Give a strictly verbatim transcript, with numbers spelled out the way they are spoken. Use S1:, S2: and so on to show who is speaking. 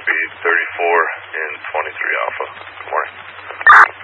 S1: I'll be thirty-four in twenty-three Alpha. Good morning.